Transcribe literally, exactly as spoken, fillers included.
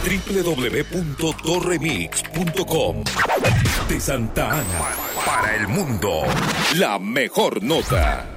doble u doble u doble u punto doremix punto com. De Santa Ana para el mundo, la mejor nota.